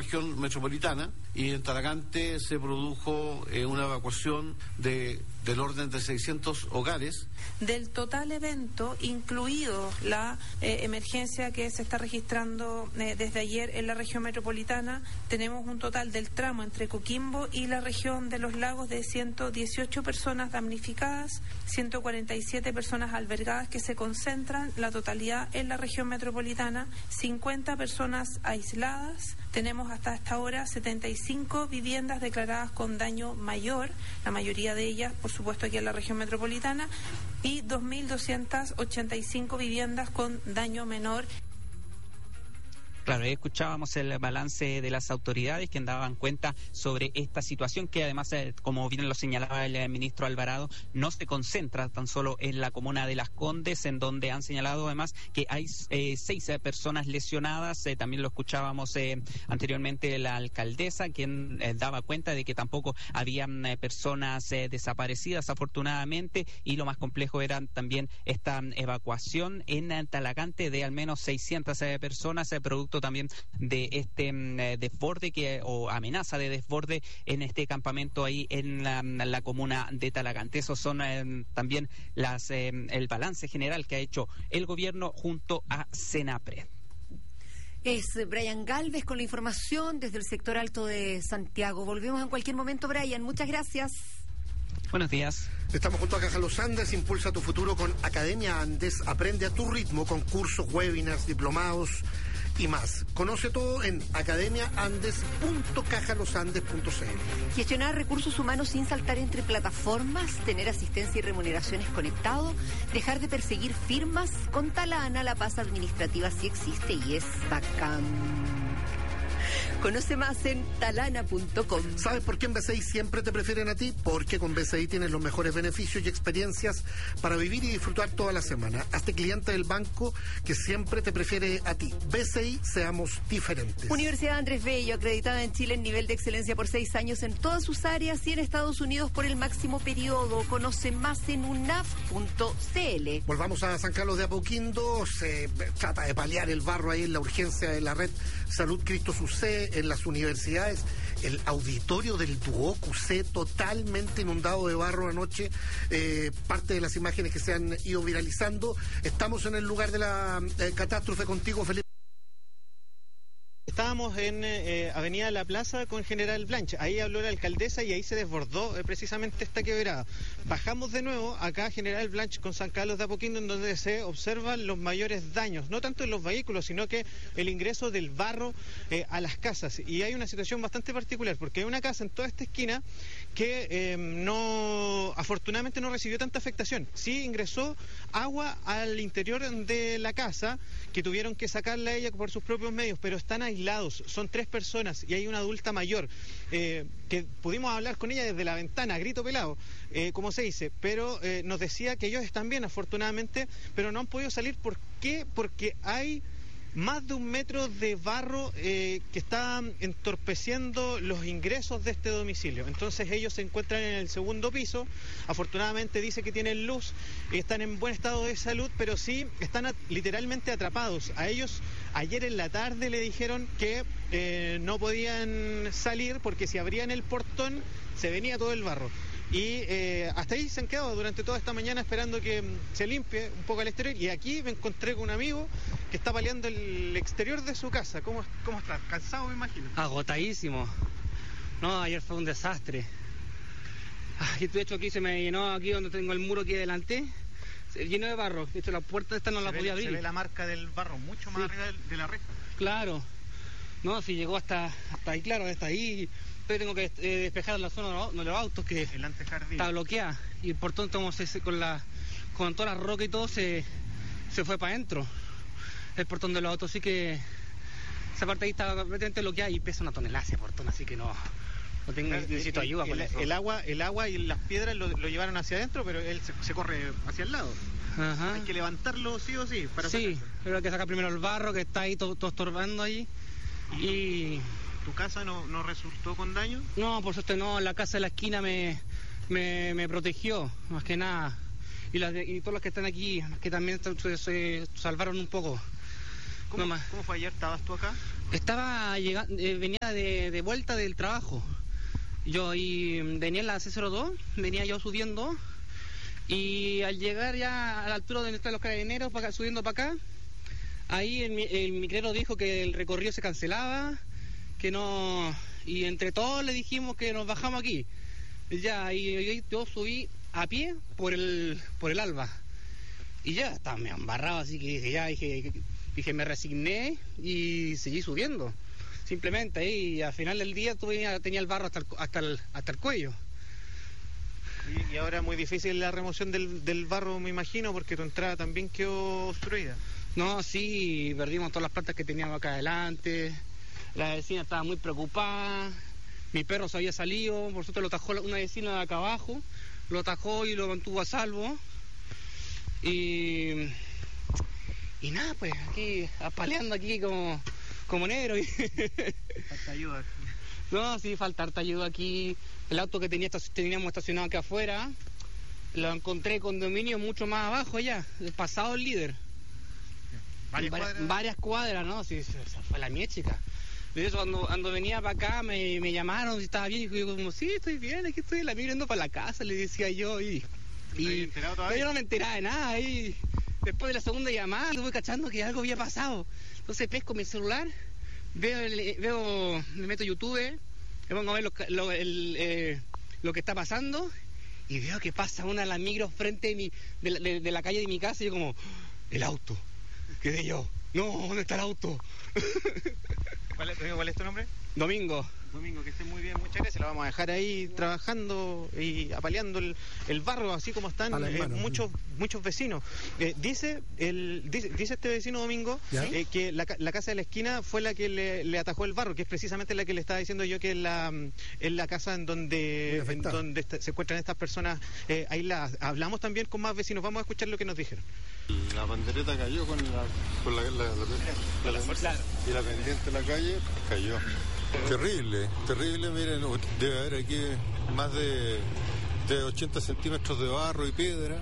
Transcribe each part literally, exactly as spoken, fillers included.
región metropolitana, y en Talagante se produjo eh, una evacuación de del orden de seiscientos hogares. Del total evento, incluido la eh, emergencia que se está registrando eh, desde ayer en la región metropolitana, tenemos un total del tramo entre Coquimbo y la región de los lagos de ciento dieciocho personas damnificadas, ciento cuarenta y siete personas albergadas que se concentran la totalidad en la región metropolitana, cincuenta personas aisladas. Tenemos hasta esta hora setenta y cinco viviendas declaradas con daño mayor, la mayoría de ellas, por supuesto, aquí en la región metropolitana, y dos mil doscientas ochenta y cinco viviendas con daño menor. Claro, ahí escuchábamos el balance de las autoridades que daban cuenta sobre esta situación que además, eh, como bien lo señalaba el eh, ministro Alvarado, no se concentra tan solo en la comuna de Las Condes, en donde han señalado además que hay eh, seis eh, personas lesionadas. Eh, también lo escuchábamos eh, anteriormente la alcaldesa, quien eh, daba cuenta de que tampoco habían eh, personas eh, desaparecidas, afortunadamente, y lo más complejo era también esta evacuación en eh, Talagante de al menos seiscientas eh, personas, eh, producto también de este eh, desborde que o amenaza de desborde en este campamento ahí en la, la comuna de Talagante. Esos son eh, también las eh, el balance general que ha hecho el gobierno junto a Senapred. Es Brian Galvez con la información desde el sector alto de Santiago. Volvemos en cualquier momento, Brian. Muchas gracias. Buenos días. Estamos junto a Caja Los Andes. Impulsa tu futuro con Academia Andes. Aprende a tu ritmo con cursos, webinars, diplomados y más. Conoce todo en academia andes punto caja los andes punto c l. Gestionar recursos humanos sin saltar entre plataformas, tener asistencia y remuneraciones conectado, dejar de perseguir firmas. Con Talana la paz administrativa sí existe y es bacán. Conoce más en talana punto com. ¿Sabes por qué en B C I siempre te prefieren a ti? Porque con B C I tienes los mejores beneficios y experiencias para vivir y disfrutar toda la semana. Hazte cliente del banco que siempre te prefiere a ti. B C I, seamos diferentes. Universidad Andrés Bello, acreditada en Chile en nivel de excelencia por seis años en todas sus áreas y en Estados Unidos por el máximo periodo. Conoce más en u n a f punto c l. Volvamos a San Carlos de Apoquindo. Se trata de paliar el barro ahí en la urgencia de la red Salud Cristo Sucé, en las universidades. El auditorio del Duoc U C totalmente inundado de barro anoche, eh, parte de las imágenes que se han ido viralizando. Estamos en el lugar de la eh, catástrofe contigo, Felipe. Estábamos en eh, Avenida La Plaza con General Blanche, ahí habló la alcaldesa y ahí se desbordó eh, precisamente esta quebrada. Bajamos de nuevo acá General Blanche con San Carlos de Apoquindo, en donde se observan los mayores daños, no tanto en los vehículos, sino que el ingreso del barro eh, a las casas. Y hay una situación bastante particular, porque hay una casa en toda esta esquina que eh, no, afortunadamente no recibió tanta afectación. Sí ingresó agua al interior de la casa, que tuvieron que sacarla a ella por sus propios medios, pero están aislados, son tres personas y hay una adulta mayor, eh, que pudimos hablar con ella desde la ventana, grito pelado, eh, como se dice, pero eh, nos decía que ellos están bien, afortunadamente, pero no han podido salir. ¿Por qué? Porque hay más de un metro de barro eh, que está entorpeciendo los ingresos de este domicilio. Entonces ellos se encuentran en el segundo piso. Afortunadamente dice que tienen luz, están en buen estado de salud, pero sí están a, literalmente atrapados. A ellos ayer en la tarde le dijeron que eh, no podían salir porque si abrían el portón se venía todo el barro. Y eh, hasta ahí se han quedado durante toda esta mañana esperando que se limpie un poco el exterior. Y aquí me encontré con un amigo que está paliando el exterior de su casa. ¿Cómo, cómo está? ¿Cansado, me imagino? Agotadísimo. No, ayer fue un desastre. Ay, de hecho aquí se me llenó, aquí donde tengo el muro aquí adelante, se llenó de barro. De hecho la puerta esta no la podía abrir. Se ve la marca del barro mucho más sí. arriba de la reja. Claro. No, si llegó hasta, hasta ahí, claro, hasta ahí. Todavía tengo que eh, despejar la zona de los autos que el antejardín está bloqueada y por tanto como se, con la con toda la roca y todo se, se fue para adentro el portón de los autos, así que esa parte ahí está completamente bloqueada y pesa una tonelada ese portón, así que no, no tengo, el, necesito ayuda el, con el, eso. El agua, el agua y las piedras lo, lo llevaron hacia adentro, pero él se, se corre hacia el lado. Ajá. Hay que levantarlo sí o sí para sí, sacarlo. Pero hay que sacar primero el barro que está ahí todo, todo estorbando ahí. Y ¿tu casa no, no resultó con daño? No, por suerte no, la casa de la esquina me, me, me protegió, más que nada. Y, las de, y todos los que están aquí, que también se, se salvaron un poco. ¿Cómo, no ¿Cómo fue ayer? ¿Estabas tú acá? Estaba llegando, eh, venía de, de vuelta del trabajo. Yo y venía en la C cero dos, venía yo subiendo y al llegar ya a la altura donde están los carabineros, para, subiendo para acá, ahí el, el micrero dijo que el recorrido se cancelaba, que no, y entre todos le dijimos que nos bajamos aquí. Ya, y, y yo subí a pie por el por el Alba y ya estaba me embarrado, así que dije, ya dije, dije me resigné y seguí subiendo. Simplemente ahí, y al final del día tuve, tenía el barro hasta el, hasta el, hasta el cuello. Y, y ahora es muy difícil la remoción del, del barro, me imagino, porque tu entrada también quedó obstruida. No, sí, perdimos todas las plantas que teníamos acá adelante. La vecina estaba muy preocupada. Mi perro se había salido, por suerte lo tajó una vecina de acá abajo. Lo tajó y lo mantuvo a salvo. Y... Y nada, pues, aquí, apaleando aquí como... como negro. Falta ayuda. No, sí, falta harta ayuda aquí. El auto que tenía, teníamos estacionado acá afuera, lo encontré condominio mucho más abajo allá, pasado el líder. ¿Varias Var cuadras? Varias cuadras, ¿no? Sí, esa fue la miéchica. De eso, cuando, cuando venía para acá, me, me llamaron si estaba bien. Y yo como, sí, estoy bien, aquí estoy, la mirando para la casa, le decía yo. Y, y enterado todavía? yo no me enteraba de nada. Y después de la segunda llamada, estuve cachando que algo había pasado. Entonces pesco mi celular, veo, el, veo me meto a YouTube, me pongo a ver lo, lo, el, eh, lo que está pasando y veo que pasa una de las micros frente de, mi, de, la, de, de la calle de mi casa y yo como, el auto, quedé yo, no, ¿dónde está el auto? ¿Cuál es, ¿Cuál es tu nombre? Domingo. Domingo, que esté muy bien, muchas gracias. La vamos a dejar ahí trabajando y apaleando el, el barro, así como están eh, muchos muchos vecinos. Eh, dice el dice, dice este vecino Domingo eh, que la, la casa de la esquina fue la que le, le atajó el barro, que es precisamente la que le estaba diciendo yo que es la, es la casa en donde, en donde está, se encuentran estas personas eh, aisladas. Hablamos también con más vecinos, vamos a escuchar lo que nos dijeron. La bandereta cayó con la, con la, la, la, la, la, la y la pendiente de la calle cayó. Terrible, terrible, miren, debe haber aquí más de, de ochenta centímetros de barro y piedra.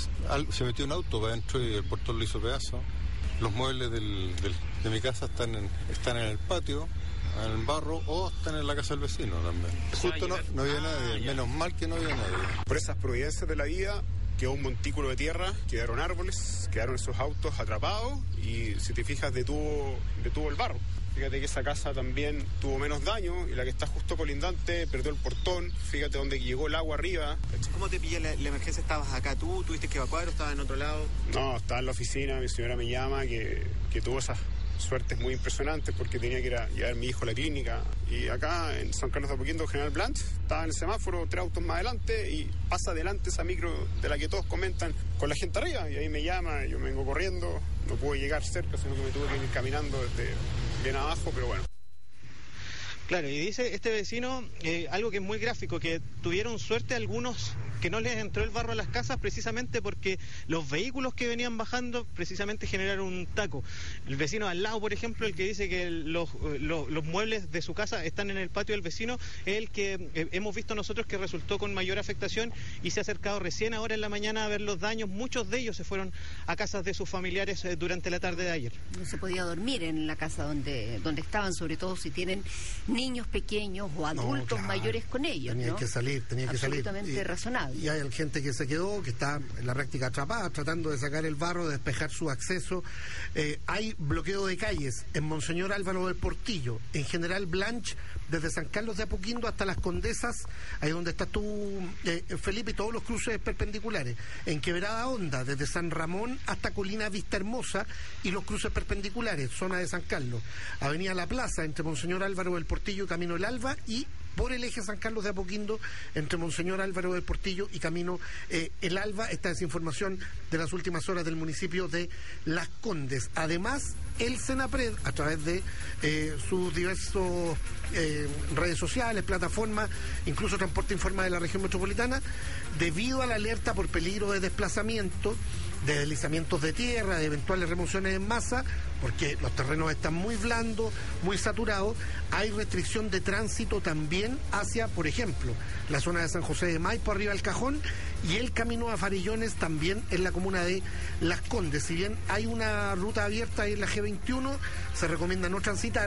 Se metió un auto para adentro y el portón lo hizo pedazo. Los muebles del, del, de mi casa están en, están en el patio, en el barro, o están en la casa del vecino también. Justo no, no había nadie, menos mal que no había nadie. Por esas providencias de la vida, quedó un montículo de tierra, quedaron árboles, quedaron esos autos atrapados y si te fijas detuvo, detuvo el barro. Fíjate que esa casa también tuvo menos daño y la que está justo colindante perdió el portón. Fíjate dónde llegó el agua arriba. ¿Cómo te pilló la, la emergencia? ¿Estabas acá tú? ¿Tuviste que evacuar o estabas en otro lado? No, estaba en la oficina, mi señora me llama que, que tuvo esas suertes muy impresionantes porque tenía que ir a llevar a mi hijo a la clínica. Y acá en San Carlos de Apoquindo, General Blanch, estaba en el semáforo, tres autos más adelante y pasa adelante esa micro de la que todos comentan con la gente arriba. Y ahí me llama, yo me vengo corriendo, no pude llegar cerca, sino que me tuve que ir caminando desde bien abajo, pero bueno. Claro, y dice este vecino eh, algo que es muy gráfico, que tuvieron suerte algunos que no les entró el barro a las casas precisamente porque los vehículos que venían bajando precisamente generaron un taco. El vecino al lado, por ejemplo, el que dice que los, los, los muebles de su casa están en el patio del vecino, es el que eh, hemos visto nosotros que resultó con mayor afectación y se ha acercado recién ahora en la mañana a ver los daños. Muchos de ellos se fueron a casas de sus familiares eh, durante la tarde de ayer. No se podía dormir en la casa donde, donde estaban, sobre todo si tienen niños pequeños o adultos no, claro, mayores con ellos. Tenía ¿no? que salir, tenía que salir. Absolutamente razonable. Y hay gente que se quedó, que está en la práctica atrapada, tratando de sacar el barro, de despejar su acceso. Eh, hay bloqueo de calles en Monseñor Álvaro del Portillo, en General Blanch, desde San Carlos de Apoquindo hasta Las Condesas, ahí donde estás tú, eh, Felipe, y todos los cruces perpendiculares. En Quebrada Honda, desde San Ramón hasta Colina Vista Hermosa y los cruces perpendiculares, zona de San Carlos. Avenida La Plaza, entre Monseñor Álvaro del Portillo y Camino El Alba, y por el eje San Carlos de Apoquindo, entre Monseñor Álvaro del Portillo y Camino eh, El Alba. Esta es información de las últimas horas del municipio de Las Condes. Además, el Senapred, a través de eh, sus diversos eh, redes sociales, plataformas, incluso Transporte Informa de la región metropolitana, debido a la alerta por peligro de desplazamiento, de deslizamientos de tierra, de eventuales remociones en masa, porque los terrenos están muy blandos, muy saturados, hay restricción de tránsito también hacia, por ejemplo, la zona de San José de Maipo, arriba del Cajón, y el camino a Farillones también en la comuna de Las Condes. Si bien hay una ruta abierta ahí en la G veintiuno, se recomienda no transitar,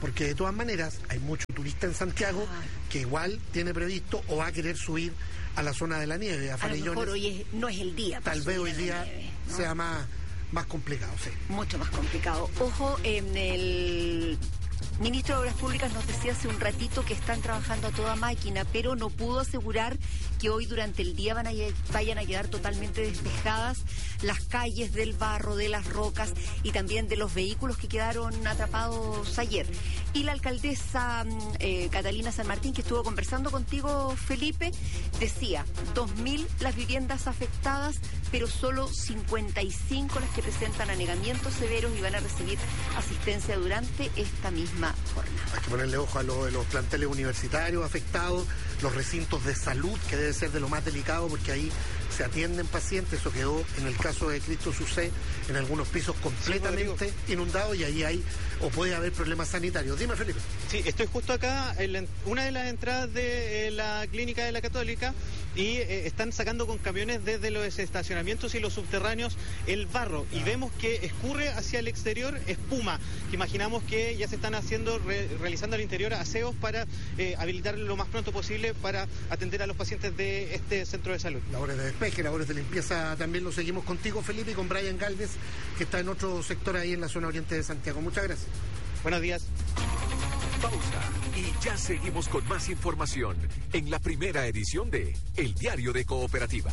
porque de todas maneras hay mucho turista en Santiago ah. que igual tiene previsto o va a querer subir a la zona de la nieve, a, a lo mejor hoy es, no es el día. Tal vez hoy día nieve, ¿no? sea más, más complicado, sí. Mucho más complicado. Ojo, en el ministro de Obras Públicas nos decía hace un ratito que están trabajando a toda máquina, pero no pudo asegurar que hoy durante el día van a, vayan a quedar totalmente despejadas las calles del barro, de las rocas y también de los vehículos que quedaron atrapados ayer. Y la alcaldesa eh, Catalina San Martín, que estuvo conversando contigo, Felipe, decía, dos mil las viviendas afectadas, pero solo cincuenta y cinco las que presentan anegamientos severos y van a recibir asistencia durante esta misma jornada. Hay que ponerle ojo a lo de los planteles universitarios afectados, los recintos de salud, que debe ser de lo más delicado porque ahí se atienden pacientes. Eso quedó en el caso de Cristo Sucé en algunos pisos completamente sí, inundados y ahí hay o puede haber problemas sanitarios. Dime, Felipe. Sí, estoy justo acá en la, una de las entradas de eh, la clínica de la Católica y eh, están sacando con camiones desde los estacionamientos y los subterráneos el barro y vemos que escurre hacia el exterior espuma, que imaginamos que ya se están haciendo, re, realizando al interior aseos para eh, habilitar lo más pronto posible para atender a los pacientes de este centro de salud. Labores de despeje, labores de limpieza también lo seguimos contigo, Felipe, y con Brian Galvez, que está en otro sector ahí en la zona oriente de Santiago. Muchas gracias. Buenos días. Pausa y ya seguimos con más información en la primera edición de El Diario de Cooperativa.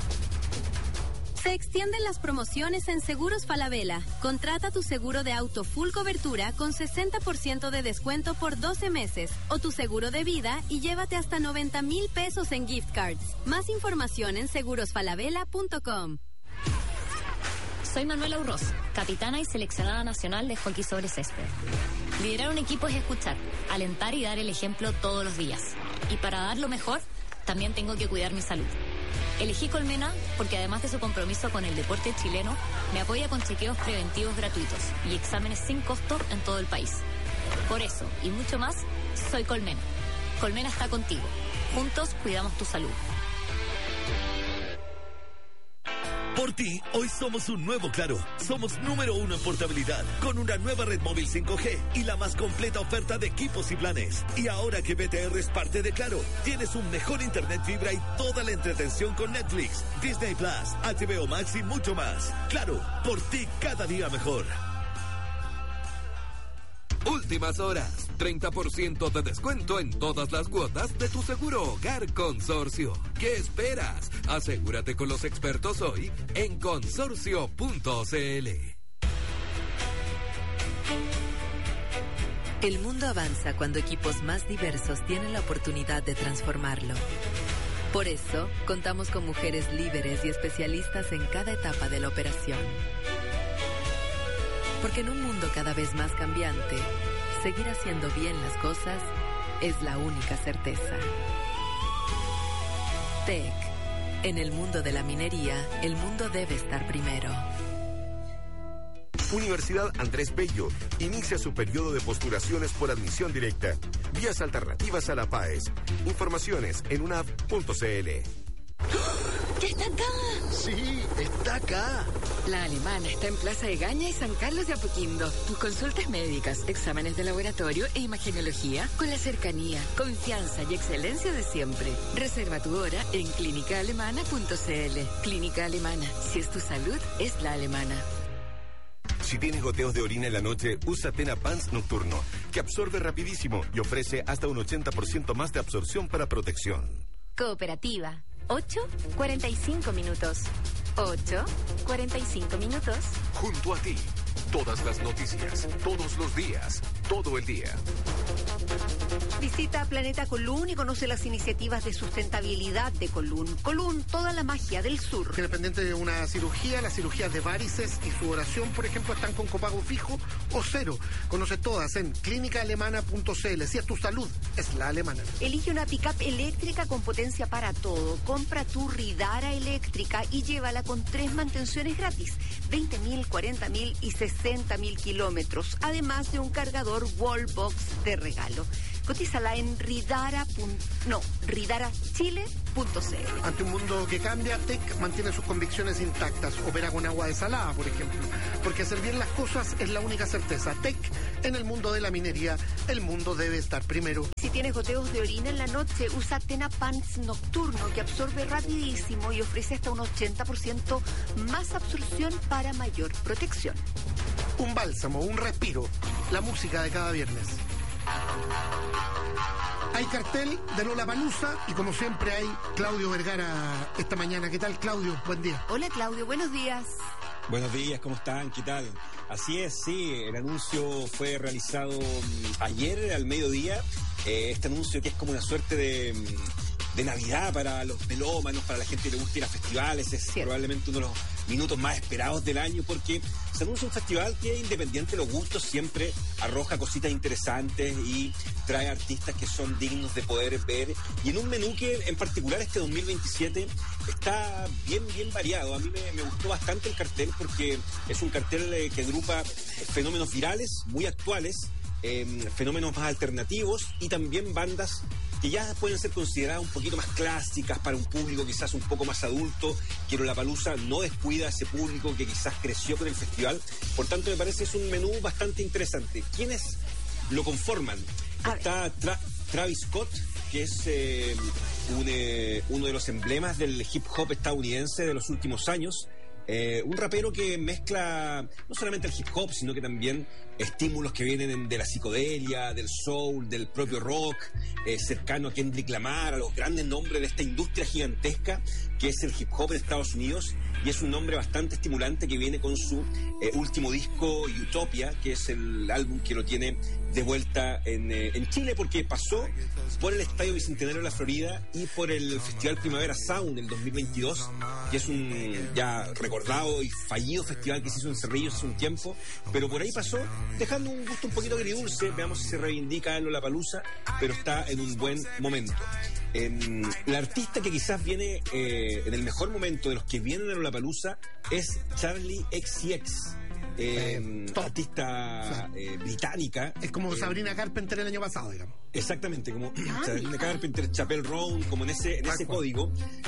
Se extienden las promociones en Seguros Falabella. Contrata tu seguro de auto full cobertura con sesenta por ciento de descuento por doce meses o tu seguro de vida y llévate hasta noventa mil pesos en gift cards. Más información en seguros falabella punto com. Soy Manuela Urroz, capitana y seleccionada nacional de hockey sobre césped. Liderar un equipo es escuchar, alentar y dar el ejemplo todos los días. Y para dar lo mejor, también tengo que cuidar mi salud. Elegí Colmena porque además de su compromiso con el deporte chileno, me apoya con chequeos preventivos gratuitos y exámenes sin costo en todo el país. Por eso, y mucho más, soy Colmena. Colmena está contigo. Juntos cuidamos tu salud. Por ti, hoy somos un nuevo Claro. Somos número uno en portabilidad, con una nueva red móvil cinco G y la más completa oferta de equipos y planes. Y ahora que B T R es parte de Claro, tienes un mejor internet fibra y toda la entretención con Netflix, Disney Plus, H B O Max y mucho más. Claro, por ti cada día mejor. Últimas horas, treinta por ciento de descuento en todas las cuotas de tu seguro hogar Consorcio. ¿Qué esperas? Asegúrate con los expertos hoy en consorcio punto c l. El mundo avanza cuando equipos más diversos tienen la oportunidad de transformarlo. Por eso, contamos con mujeres líderes y especialistas en cada etapa de la operación. Porque en un mundo cada vez más cambiante, seguir haciendo bien las cosas es la única certeza. T E C. En el mundo de la minería, el mundo debe estar primero. Universidad Andrés Bello inicia su periodo de postulaciones por admisión directa. Vías alternativas a la PAES. Informaciones en unap punto c l. ¡Ya está acá! Sí, está acá. La Alemana está en Plaza de Gaña y San Carlos de Apoquindo. Tus consultas médicas, exámenes de laboratorio e imagenología con la cercanía, confianza y excelencia de siempre. Reserva tu hora en clínica alemana punto c l. Clínica Alemana. Si es tu salud, es la alemana. Si tienes goteos de orina en la noche, usa Tena Pants Nocturno, que absorbe rapidísimo y ofrece hasta un ochenta por ciento más de absorción para protección. Cooperativa. ocho, cuarenta y cinco minutos. ocho, cuarenta y cinco minutos. Junto a ti, todas las noticias, todos los días, todo el día. Visita Planeta Colún y conoce las iniciativas de sustentabilidad de Colún. Colún, toda la magia del sur. Tiene pendiente de una cirugía, las cirugías de varices y sudoración, por ejemplo, están con copago fijo o cero. Conoce todas en clínica alemana punto c l. Si es tu salud, es la alemana. Elige una pick-up eléctrica con potencia para todo. Compra tu Ridara eléctrica y llévala con tres mantenciones gratis. veinte mil, cuarenta mil y sesenta mil kilómetros. Además de un cargador Wallbox de regalo. Cotízala en ridara. No, ridara chile punto c l. Ante un mundo que cambia, T E C mantiene sus convicciones intactas. Opera con agua desalada, por ejemplo. Porque hacer bien las cosas es la única certeza. T E C, en el mundo de la minería, el mundo debe estar primero. Si tienes goteos de orina en la noche, usa Tena Pants Nocturno, que absorbe rapidísimo y ofrece hasta un ochenta por ciento más absorción para mayor protección. Un bálsamo, un respiro. La música de cada viernes. Hay cartel de Lollapalooza y como siempre hay Claudio Vergara esta mañana. ¿Qué tal, Claudio? Buen día. Hola, Claudio, buenos días. Buenos días, ¿cómo están? ¿Qué tal? Así es, sí, el anuncio fue realizado ayer al mediodía. Eh, este anuncio que es como una suerte de, de Navidad para los melómanos, para la gente que le gusta ir a festivales, es Cierto. probablemente uno de los minutos más esperados del año porque se anuncia un festival que, independiente de los gustos, siempre arroja cositas interesantes y trae artistas que son dignos de poder ver, y en un menú que en particular este dos mil veintisiete está bien bien variado. A mí me, me gustó bastante el cartel porque es un cartel eh, que agrupa fenómenos virales muy actuales, eh, fenómenos más alternativos y también bandas que ya pueden ser consideradas un poquito más clásicas para un público quizás un poco más adulto, que Lollapalooza no descuida a ese público que quizás creció con el festival. Por tanto, me parece que es un menú bastante interesante. ¿Quiénes lo conforman? Está Tra- Travis Scott, que es eh, un, eh, uno de los emblemas del hip hop estadounidense de los últimos años. Eh, un rapero que mezcla no solamente el hip hop, sino que también estímulos que vienen de la psicodelia, del soul, del propio rock, eh, cercano a Kendrick Lamar, a los grandes nombres de esta industria gigantesca que es el hip hop en Estados Unidos, y es un nombre bastante estimulante que viene con su eh, último disco, Utopia, que es el álbum que lo tiene de vuelta en, eh, en Chile, porque pasó por el Estadio Bicentenario de la Florida y por el Festival Primavera Sound del dos mil veintidós, que es un ya recordado y fallido festival que se hizo en Cerrillos hace un tiempo, pero por ahí pasó, dejando un gusto un poquito agridulce. Veamos si se reivindica en Lollapalooza, pero está en un buen momento. Eh, la artista que quizás viene eh, en el mejor momento de los que vienen a Lollapalooza es Charli X C X. Eh, eh, artista eh, británica. Es como eh, Sabrina Carpenter el año pasado, digamos. Exactamente, como Sabrina Carpenter, Chappell Roan, como en ese, en ese código,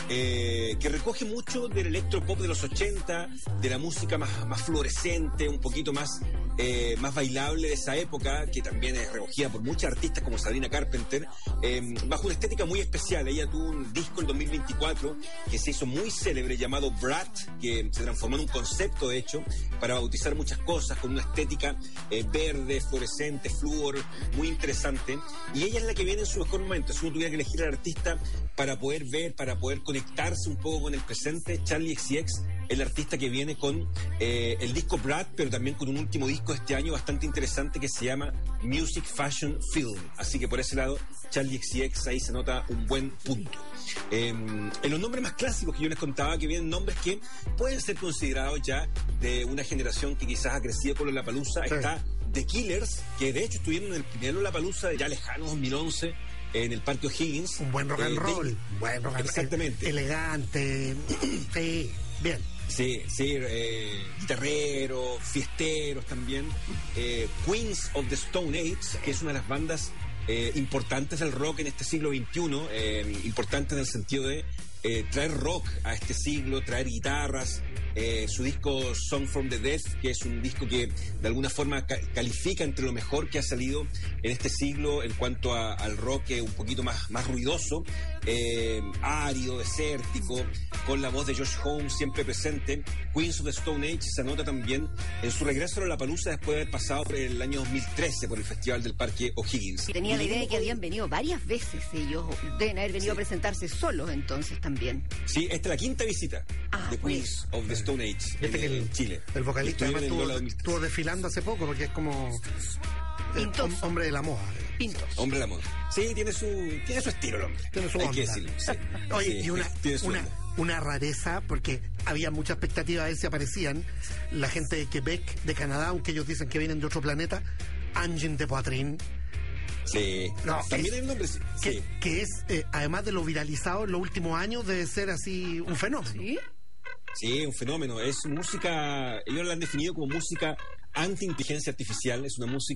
eh, que recoge mucho del electropop de los ochenta, de la música más, más fluorescente, un poquito más, eh, más bailable de esa época, que también es recogida por muchas artistas como Sabrina Carpenter, eh, bajo una estética muy especial. Ella tuvo un disco en dos mil veinticuatro que se hizo muy célebre llamado Brat, que se transformó en un concepto, de hecho, para bautizar muchas cosas, con una estética eh, verde, fluorescente, flúor, muy interesante. Y ella es la que viene en su mejor momento. Si uno tuviera que elegir al artista para poder ver, para poder conectarse un poco con el presente, Charli X C X es el artista que viene con eh, el disco Brad, pero también con un último disco este año bastante interesante que se llama Music Fashion Film. Así que por ese lado, Charli X C X ahí se nota un buen punto. Eh, en los nombres más clásicos que yo les contaba, que vienen nombres que pueden ser considerados ya de una generación que quizás ha crecido con Lollapalooza, sí. Está The Killers, que de hecho estuvieron en el primer Lollapalooza de ya lejano dos mil once en el Parque O'Higgins. Un buen rock and eh, roll, de, buen rock and roll. Exactamente. Elegante, sí, bien. Sí, sí, eh, guitarreros, fiesteros también. Eh, Queens of the Stone Age, que es una de las bandas eh, importantes del rock en este siglo veintiuno, eh, importantes en el sentido de eh, traer rock a este siglo, traer guitarras. Eh, su disco Song from the Dead, que es un disco que de alguna forma ca- califica entre lo mejor que ha salido en este siglo en cuanto a, al rock eh, un poquito más, más ruidoso, eh, árido, desértico, con la voz de Josh Homme siempre presente. Queens of the Stone Age se anota también en su regreso a Lollapalooza después de haber pasado por el año dos mil trece por el Festival del Parque O'Higgins. Tenía la idea de que habían venido varias veces ellos, deben haber venido sí. a presentarse solos entonces también. Sí, esta es la quinta visita ah, de Queens pues. of the Stone Age en, este que el, Chile. El vocalista además estuvo, estuvo desfilando hace poco porque es como el hom- hombre de la moda. Pintos. Hombre de la moda. Sí, tiene su, tiene su estilo el hombre. Tiene su Hay onda. que decirlo. Sí. Oye, sí, y una, una, onda. una rareza, porque había mucha expectativa de ver si aparecían la gente de Quebec, de Canadá, aunque ellos dicen que vienen de otro planeta, Angin de Poitrine. Sí, no, también hay un nombre, sí. Que, que es, eh, además de lo viralizado en los últimos años, debe ser así un fenómeno. ¿Sí? Sí, un fenómeno. Es música, ellos la han definido como música anti-inteligencia artificial. Es una música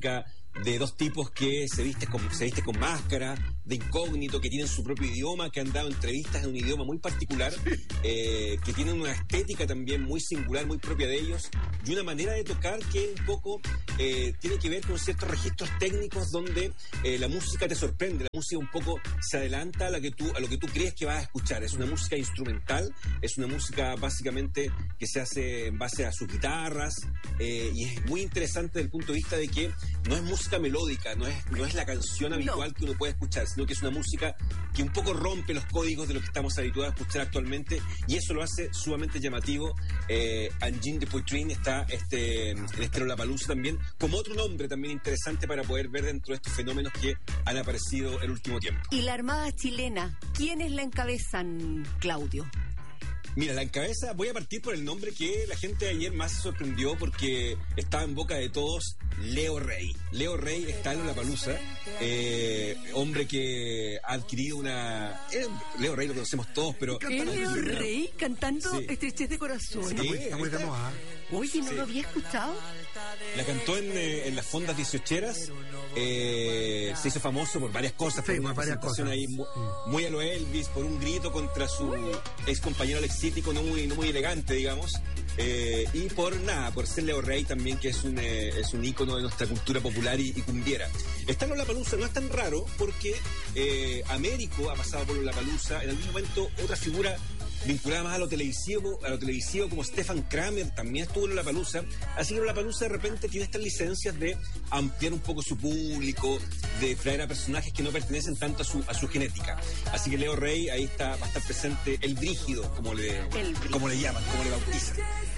de dos tipos que se visten con, se visten con máscara, de incógnito, que tienen su propio idioma, que han dado entrevistas en un idioma muy particular, eh, que tienen una estética también muy singular, muy propia de ellos, y una manera de tocar que un poco eh, tiene que ver con ciertos registros técnicos donde eh, la música te sorprende, la música un poco se adelanta a, la que tú, a lo que tú crees que vas a escuchar. Es una música instrumental, es una música básicamente que se hace en base a sus guitarras, eh, y es muy interesante desde el punto de vista de que no es música melódica, no es, no es la canción habitual no. que uno puede escuchar, sino que es una música que un poco rompe los códigos de lo que estamos habituados a escuchar actualmente, y eso lo hace sumamente llamativo. eh, Engine de Poitrin está este, en este Lollapalooza también, como otro nombre también interesante para poder ver dentro de estos fenómenos que han aparecido el último tiempo. Y la Armada Chilena, ¿quiénes la encabezan, Claudio? Mira, la encabeza, voy a partir por el nombre que la gente de ayer más se sorprendió porque estaba en boca de todos, Leo Rey. Leo Rey está en Lollapalooza, eh, hombre que ha adquirido una... Eh, Leo Rey lo conocemos todos, pero... ¿Es Leo Rey cantando sí. Estrechez de Corazón? Sí, está muy de moda. Oye, ¿no sí. lo había escuchado? La cantó en, eh, en las fondas dieciocheras, eh, se hizo famoso por varias cosas, sí, por una varias presentación cosas. ahí muy, muy a lo Elvis, por un grito contra su ex compañero alexítico, no muy, no muy elegante, digamos, eh, y por nada, por ser Leo Rey también, que es un, eh, es un ícono de nuestra cultura popular y, y cumbiera. Estar en Lollapalooza no es tan raro porque eh, Américo ha pasado por Lollapalooza, en algún momento otra figura vinculada más a lo televisivo, a lo televisivo como Stefan Kramer también estuvo en Lollapalooza, así que Lollapalooza de repente tiene estas licencias de ampliar un poco su público, de traer a personajes que no pertenecen tanto a su, a su genética. Así que Leo Rey ahí está, va a estar presente el Brígido, como le, como le llaman, como le bautizan.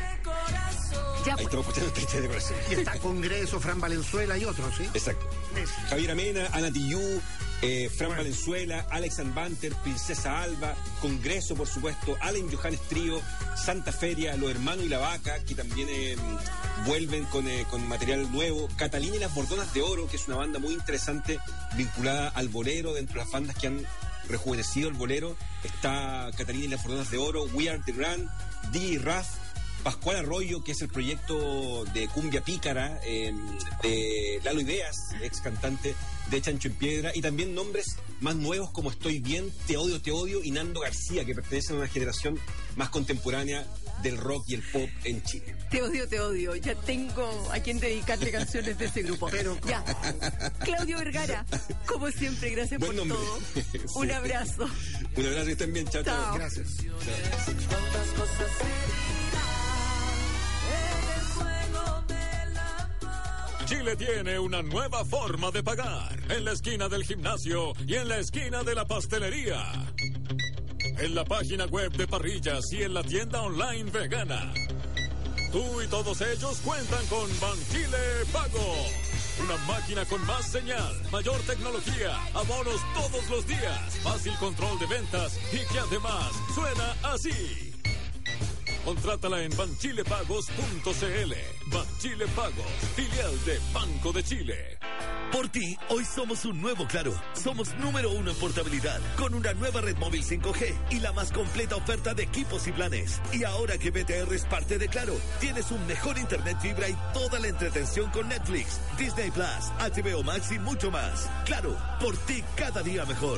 Ya, ahí estamos escuchando Estrechez de Corazón. Y está Congreso, Fran Valenzuela y otros, ¿sí? Exacto. Javier Amena, Ana Tijoux, eh, Fran bueno. Valenzuela, Alex Banter, Princesa Alba, Congreso, por supuesto, Allen Johannes Trío, Santa Feria, Los Hermanos y la Vaca, que también eh, vuelven con, eh, con material nuevo, Catalina y las Bordonas de Oro, que es una banda muy interesante vinculada al bolero, dentro de las bandas que han rejuvenecido el bolero. Está Catalina y las Bordonas de Oro, We Are the Grand, D J Raf, Pascual Arroyo, que es el proyecto de Cumbia Pícara, eh, de Lalo Ideas, ex cantante de Chancho en Piedra, y también nombres más nuevos como Estoy Bien, Te Odio, Te Odio, y Nando García, que pertenecen a una generación más contemporánea del rock y el pop en Chile. Te odio, te odio. Ya tengo a quien dedicarle canciones de ese grupo. Pero ya. Claudio Vergara, como siempre, gracias Buen por nombre. todo. Sí. Un abrazo. Un abrazo y estén bien, chao. Chao. Gracias. Chile tiene una nueva forma de pagar. En la esquina del gimnasio y en la esquina de la pastelería. En la página web de Parrillas y en la tienda online vegana. Tú y todos ellos cuentan con Banchile Pago. Una máquina con más señal, mayor tecnología, abonos todos los días, fácil control de ventas y que además suena así. Contrátala en banchilepagos punto c l. Banchile Pagos, filial de Banco de Chile. Por ti, hoy somos un nuevo Claro. Somos número uno en portabilidad, con una nueva red móvil cinco G y la más completa oferta de equipos y planes. Y ahora que B T R es parte de Claro, tienes un mejor internet fibra y toda la entretención con Netflix, Disney Plus, H B O Max y mucho más. Claro, por ti cada día mejor.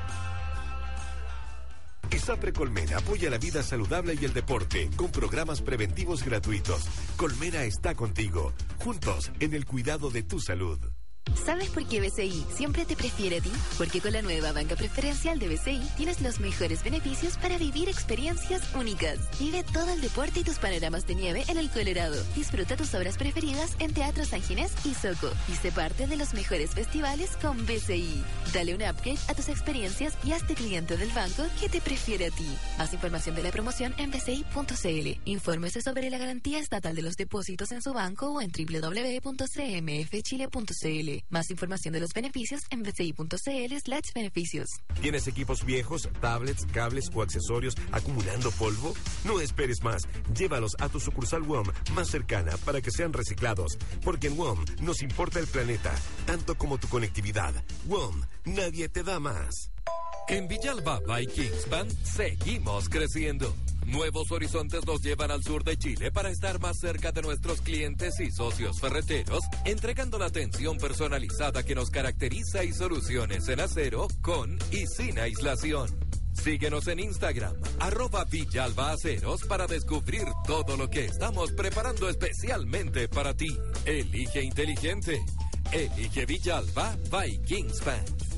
ISAPRE Colmena apoya la vida saludable y el deporte con programas preventivos gratuitos. Colmena está contigo, juntos en el cuidado de tu salud. ¿Sabes por qué B C I siempre te prefiere a ti? Porque con la nueva banca preferencial de B C I tienes los mejores beneficios para vivir experiencias únicas. Vive todo el deporte y tus panoramas de nieve en el Colorado. Disfruta tus obras preferidas en Teatro San Ginés y Soco. Y sé parte de los mejores festivales con B C I. Dale un upgrade a tus experiencias y hazte cliente del banco que te prefiere a ti. Más información de la promoción en b c i punto c l. Infórmese sobre la garantía estatal de los depósitos en su banco o en w w w punto c m f chile punto c l. Más información de los beneficios en b c i punto c l slash beneficios. ¿Tienes equipos viejos, tablets, cables o accesorios acumulando polvo? No esperes más. Llévalos a tu sucursal W O M más cercana para que sean reciclados. Porque en W O M nos importa el planeta, tanto como tu conectividad. W O M, nadie te da más. En Villalba by Kingspan seguimos creciendo. Nuevos horizontes nos llevan al sur de Chile para estar más cerca de nuestros clientes y socios ferreteros, entregando la atención personalizada que nos caracteriza y soluciones en acero con y sin aislación. Síguenos en Instagram, arroba Villalba Aceros, para descubrir todo lo que estamos preparando especialmente para ti. Elige inteligente. Elige Villalba by Kingspan.